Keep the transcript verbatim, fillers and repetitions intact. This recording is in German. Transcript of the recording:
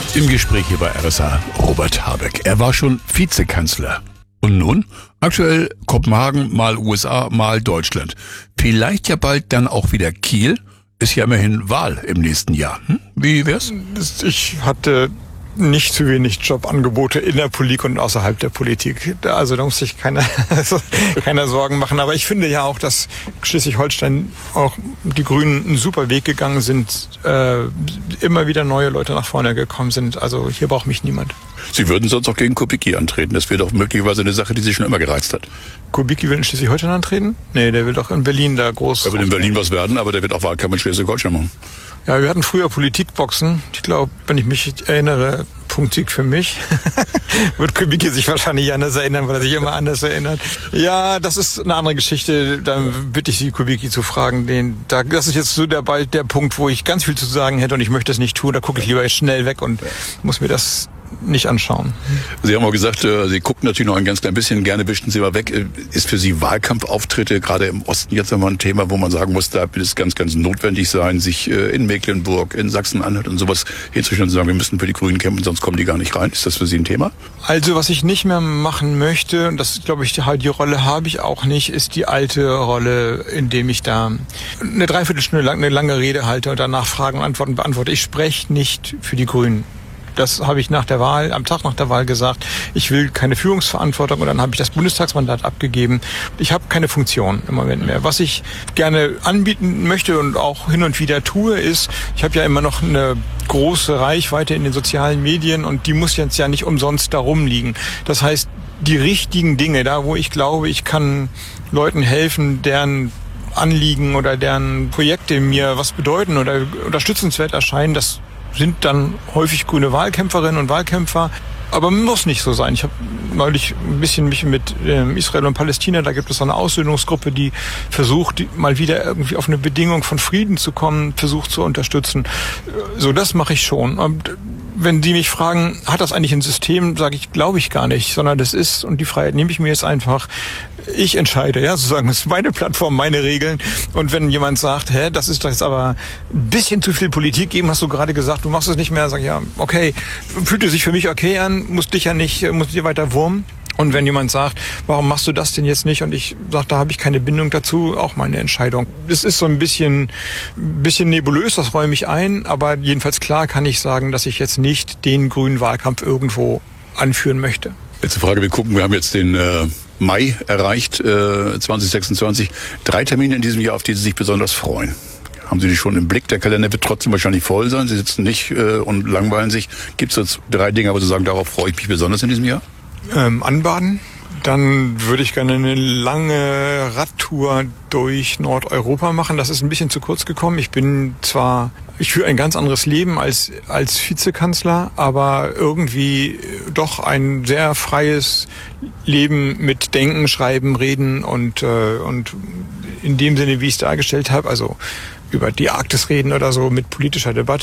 Im Gespräch hier bei R S A Robert Habeck. Er war schon Vizekanzler. Und nun? Aktuell Kopenhagen, mal U S A, mal Deutschland. Vielleicht ja bald dann auch wieder Kiel. Ist ja immerhin Wahl im nächsten Jahr. Hm? Wie wär's? Ich hatte nicht zu wenig Jobangebote in der Politik und außerhalb der Politik. Also da muss sich keiner, keiner Sorgen machen. Aber ich finde ja auch, dass Schleswig-Holstein auch die Grünen einen super Weg gegangen sind, äh, immer wieder neue Leute nach vorne gekommen sind. Also hier braucht mich niemand. Sie würden sonst auch gegen Kubicki antreten. Das wäre doch möglicherweise eine Sache, die Sie schon immer gereizt hat. Kubicki will in Schleswig-Holstein antreten? Nee, der will doch in Berlin da groß... Er will in Berlin was werden, aber der wird auch Wahlkampf in Schleswig-Holstein machen. Ja, wir hatten früher Politikboxen. Ich glaube, wenn ich mich erinnere, Punktsieg für mich. Wird Kubicki sich wahrscheinlich anders erinnern, weil er sich immer anders erinnert. Ja, das ist eine andere Geschichte. Dann bitte ich Sie, Kubicki zu fragen. Den, da, das ist jetzt so der, der Punkt, wo ich ganz viel zu sagen hätte und ich möchte das nicht tun. Da gucke ich lieber schnell weg und muss mir das nicht anschauen. Sie haben auch gesagt, Sie gucken natürlich noch ein ganz klein bisschen, gerne wischen Sie mal weg. Ist für Sie Wahlkampfauftritte gerade im Osten jetzt einmal ein Thema, wo man sagen muss, da wird es ganz, ganz notwendig sein, sich in Mecklenburg, in Sachsen-Anhalt und sowas hinzustellen und zu sagen, wir müssen für die Grünen kämpfen, sonst kommen die gar nicht rein. Ist das für Sie ein Thema? Also was ich nicht mehr machen möchte, und das glaube ich, die, die Rolle habe ich auch nicht, ist die alte Rolle, indem ich da eine Dreiviertelstunde lang eine lange Rede halte und danach Fragen und Antworten beantworte. Ich spreche nicht für die Grünen. Das habe ich nach der Wahl, am Tag nach der Wahl gesagt. Ich will keine Führungsverantwortung und dann habe ich das Bundestagsmandat abgegeben. Ich habe keine Funktion im Moment mehr. Was ich gerne anbieten möchte und auch hin und wieder tue, ist, ich habe ja immer noch eine große Reichweite in den sozialen Medien und die muss jetzt ja nicht umsonst da rumliegen. Das heißt, die richtigen Dinge, da wo ich glaube, ich kann Leuten helfen, deren Anliegen oder deren Projekte mir was bedeuten oder unterstützenswert erscheinen, das sind dann häufig grüne Wahlkämpferinnen und Wahlkämpfer. Aber muss nicht so sein. Ich habe neulich ein bisschen mich mit ähm, Israel und Palästina, da gibt es so eine Aussöhnungsgruppe, die versucht, die mal wieder irgendwie auf eine Bedingung von Frieden zu kommen, versucht zu unterstützen. So, das mache ich schon. Und wenn die mich fragen, hat das eigentlich ein System, sage ich, glaube ich gar nicht, sondern das ist, und die Freiheit nehme ich mir jetzt einfach, ich entscheide, ja, sozusagen, das ist meine Plattform, meine Regeln. Und wenn jemand sagt, hä, das ist doch jetzt aber ein bisschen zu viel Politik geben, hast du gerade gesagt, du machst es nicht mehr, sag ich, ja, okay, fühlte sich für mich okay an, muss dich ja nicht, muss dir weiter wurmen. Und wenn jemand sagt, warum machst du das denn jetzt nicht? Und ich sage, da habe ich keine Bindung dazu, auch meine Entscheidung. Es ist so ein bisschen, bisschen nebulös, das räume ich ein, aber jedenfalls klar kann ich sagen, dass ich jetzt nicht den grünen Wahlkampf irgendwo anführen möchte. Letzte Frage, wir gucken, wir haben jetzt den äh, Mai erreicht, äh, zwanzig sechsundzwanzig. Drei Termine in diesem Jahr, auf die Sie sich besonders freuen. Haben Sie die schon im Blick? Der Kalender wird trotzdem wahrscheinlich voll sein. Sie sitzen nicht äh, und langweilen sich. Gibt es jetzt drei Dinge, aber Sie sagen, darauf freue ich mich besonders in diesem Jahr? Ähm, anbaden. Dann würde ich gerne eine lange Radtour durch Nordeuropa machen. Das ist ein bisschen zu kurz gekommen. Ich bin zwar, ich führe ein ganz anderes Leben als, als Vizekanzler, aber irgendwie doch ein sehr freies Leben mit Denken, Schreiben, Reden und, äh, und in dem Sinne, wie ich es dargestellt habe, also über die Arktis reden oder so mit politischer Debatte.